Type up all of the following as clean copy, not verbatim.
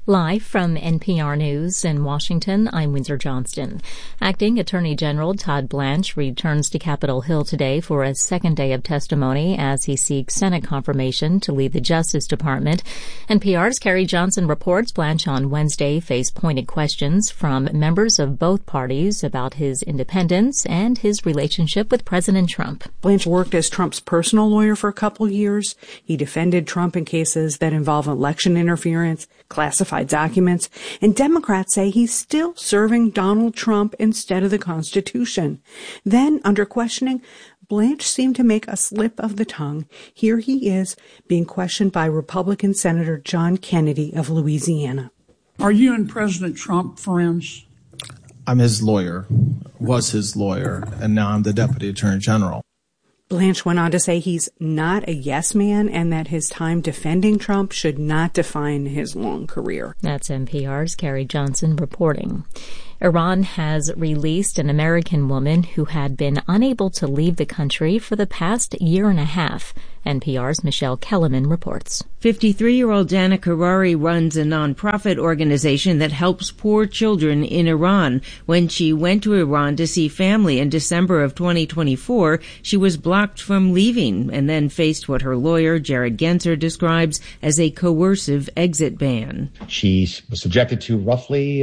Live from NPR News in Washington, I'm Windsor Johnston. Acting Attorney General Todd Blanche returns to Capitol Hill today for a second day of testimony as he seeks Senate confirmation to lead the Justice Department. NPR's Carrie Johnson reports Blanche on Wednesday faced pointed questions from members of both parties about his independence and his relationship with President Trump. Blanche worked as Trump's personal lawyer for a couple years. He defended Trump in cases that involve election interference, classified documents, and Democrats say he's still serving Donald Trump instead of the Constitution. Then, under questioning, Blanche seemed to make a slip of the tongue. Here he is being questioned by Republican Senator John Kennedy of Louisiana. Are you and President Trump friends? I'm his lawyer, was his lawyer, and now I'm the Deputy Attorney General. Blanche went on to say he's not a yes man and that his time defending Trump should not define his long career. That's NPR's Carrie Johnson reporting. Iran has released an American woman who had been unable to leave the country for the past year and a half. NPR's Michelle Kellerman reports. 53-year-old Dana Karari runs a nonprofit organization that helps poor children in Iran. When she went to Iran to see family in December of 2024, she was blocked from leaving and then faced what her lawyer, Jared Genser, describes as a coercive exit ban. She was subjected to roughly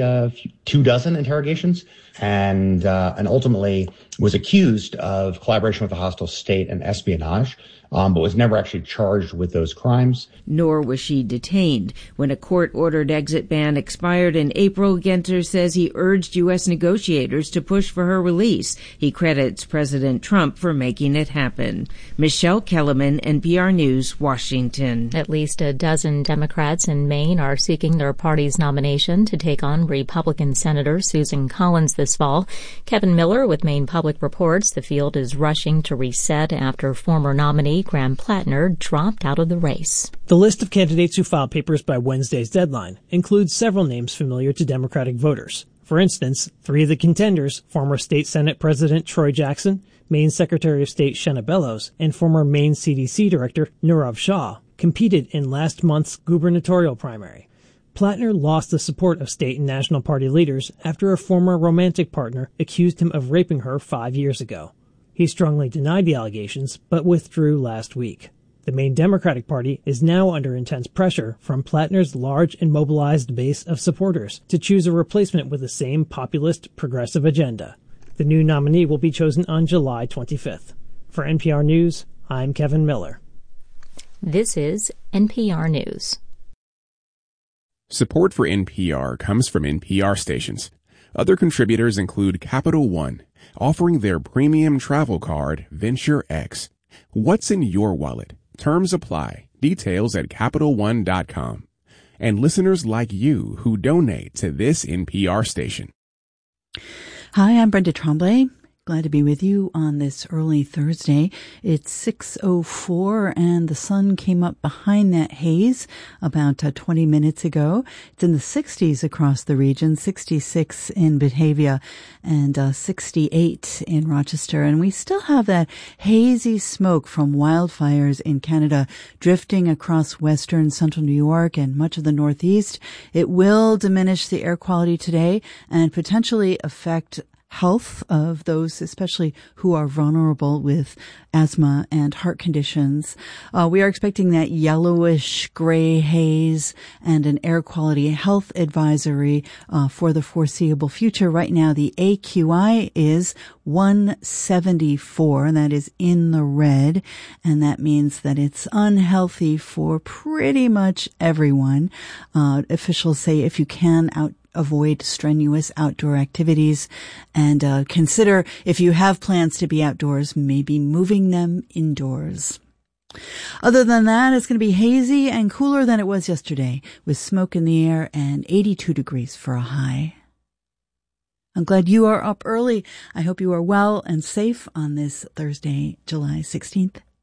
24 interrogations and ultimately was accused of collaboration with a hostile state and espionage, but was never actually charged with those crimes. Nor was she detained. When a court-ordered exit ban expired in April, Genser says he urged U.S. negotiators to push for her release. He credits President Trump for making it happen. Michelle Kellerman, NPR News, Washington. At least a dozen Democrats in Maine are seeking their party's nomination to take on Republican Senator Susan Collins this fall. Kevin Miller with Maine Public reports the field is rushing to reset after former nominee Graham Plattner dropped out of the race. The list of candidates who filed papers by Wednesday's deadline includes several names familiar to Democratic voters. For instance, 3 of the contenders, former State Senate President Troy Jackson, Maine Secretary of State Shenna Bellows, and former Maine CDC Director Nirav Shah, competed in last month's gubernatorial primary. Plattner lost the support of state and national party leaders after a former romantic partner accused him of raping her 5 years ago. He strongly denied the allegations, but withdrew last week. The Maine Democratic Party is now under intense pressure from Plattner's large and mobilized base of supporters to choose a replacement with the same populist, progressive agenda. The new nominee will be chosen on July 25th. For NPR News, I'm Kevin Miller. This is NPR News. Support for NPR comes from NPR stations. Other contributors include Capital One, offering their premium travel card, Venture X. What's in your wallet? Terms apply. Details at CapitalOne.com. And listeners like you who donate to this NPR station. Hi, I'm Brenda Tremblay. Glad to be with you on this early Thursday. It's 6:04 and the sun came up behind that haze about 20 minutes ago. It's in the 60s across the region, 66 in Batavia and 68 in Rochester. And we still have that hazy smoke from wildfires in Canada drifting across western central New York and much of the Northeast. It will diminish the air quality today and potentially affect health of those, especially who are vulnerable with asthma and heart conditions. We are expecting that yellowish gray haze and an air quality health advisory for the foreseeable future. Right now, the AQI is 174, and that is in the red, and that means that it's unhealthy for pretty much everyone. Officials say if you can avoid strenuous outdoor activities and consider, if you have plans to be outdoors, maybe moving them indoors. Other than that, it's going to be hazy and cooler than it was yesterday, with smoke in the air and 82 degrees for a high. I'm glad you are up early. I hope you are well and safe on this Thursday, July 16th.